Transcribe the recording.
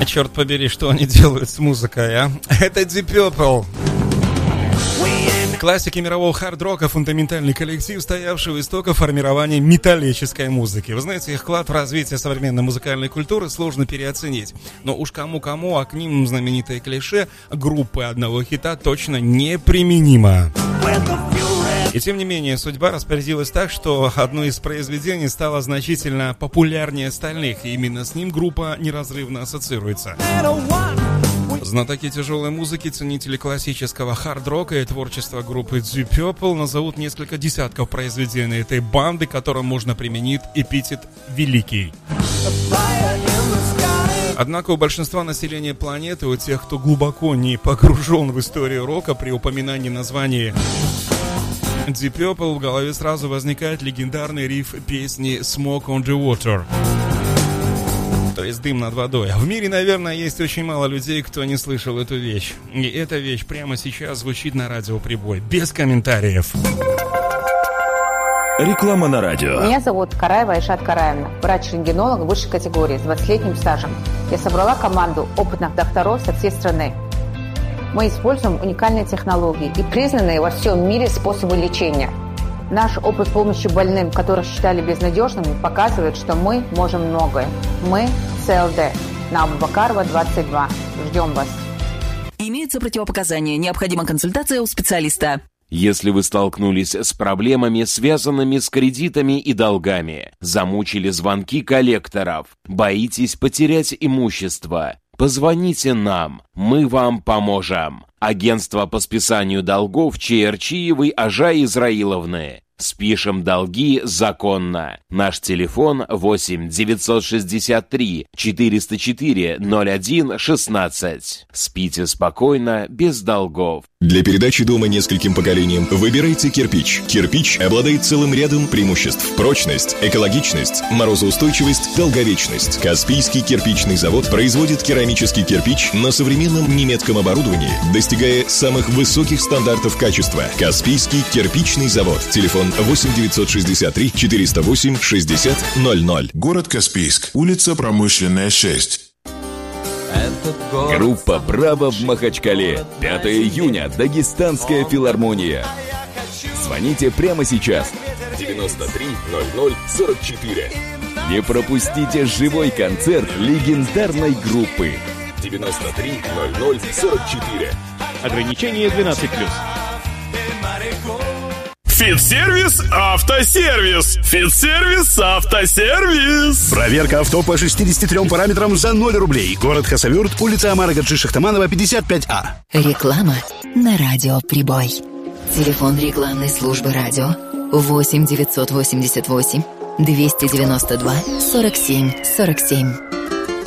черт побери, что они делают с музыкой, а? Это Deep Purple. Классики мирового хард-рока, фундаментальный коллектив, стоявший у истока формирования металлической музыки. Вы знаете, их вклад в развитие современной музыкальной культуры сложно переоценить. Но уж кому-кому, а к ним знаменитое клише группы одного хита точно неприменимо. И тем не менее, судьба распорядилась так, что одно из произведений стало значительно популярнее остальных, и именно с ним группа неразрывно ассоциируется. Знатоки тяжелой музыки, ценители классического хард-рока и творчества группы Deep Purple назовут несколько десятков произведений этой банды, которым можно применить эпитет «великий». Однако у большинства населения планеты, у тех, кто глубоко не погружен в историю рока, при упоминании названия Deep Purple в голове сразу возникает легендарный риф песни «Smoke on the Water», то есть дым над водой. В мире, наверное, есть очень мало людей, кто не слышал эту вещь. И эта вещь прямо сейчас звучит на радио «Прибой». Без комментариев. Реклама на радио. Меня зовут Караева Айшат Караевна, врач-рентгенолог высшей категории с 20-летним стажем. Я собрала команду опытных докторов со всей страны. Мы используем уникальные технологии и признанные во всем мире способы лечения. Наш опыт помощи больным, которых считали безнадежными, показывает, что мы можем многое. Мы ЦЛД. На Абу-Бакарова, 22. Ждем вас. Имеются противопоказания. Необходима консультация у специалиста. Если вы столкнулись с проблемами, связанными с кредитами и долгами, замучили звонки коллекторов, боитесь потерять имущество, позвоните нам, мы вам поможем. Агентство по списанию долгов Чаярчиевой Ажай Израиловны. Спишем долги законно. Наш телефон 8 963 404 01 16. Спите спокойно, без долгов. Для передачи дома нескольким поколениям выбирайте кирпич. Кирпич обладает целым рядом преимуществ. Прочность, экологичность, морозоустойчивость, долговечность. Каспийский кирпичный завод производит керамический кирпич на современном немецком оборудовании, достигая самых высоких стандартов качества. Каспийский кирпичный завод. Телефон 8 963 408 60 00. Город Каспийск. Улица Промышленная, 6. Группа «Браво» в Махачкале. 5 июня. Дагестанская филармония. Звоните прямо сейчас. 93 00 44. Не пропустите живой концерт легендарной группы. 93 00 44. Ограничение 12+. Фитсервис Автосервис. Фитсервис Автосервис. Проверка авто по 63 параметрам за 0 рублей. Город Хасавюрт, улица Амара Гаджи-Шахтаманова, 55А. Реклама на радио «Прибой». Телефон рекламной службы радио 8 988 292 47 47.